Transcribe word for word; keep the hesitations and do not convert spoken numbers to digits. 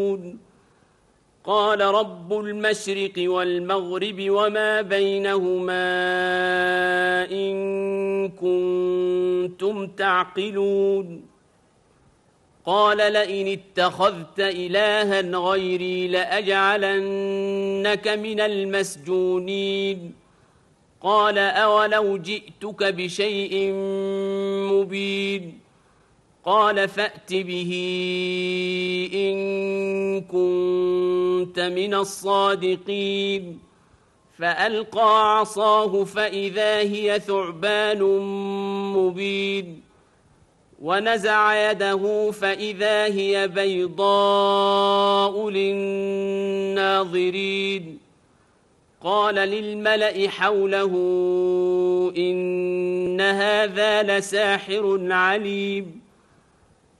قال رب المشرق والمغرب وما بينهما إن كنتم تعقلون قال لئن اتخذت إلها غيري لأجعلنك من المسجونين قال أولو جئتك بشيء مبين قال فأت به إن كنت من الصادقين فألقى عصاه فإذا هي ثعبان مبين ونزع يده فإذا هي بيضاء للناظرين قال للملأ حوله إن هذا لساحر عليم